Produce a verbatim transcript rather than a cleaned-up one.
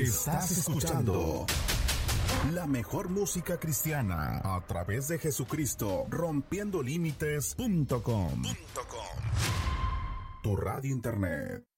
Estás escuchando la mejor música cristiana a través de Jesucristo, rompiendo límites punto com. Tu radio internet.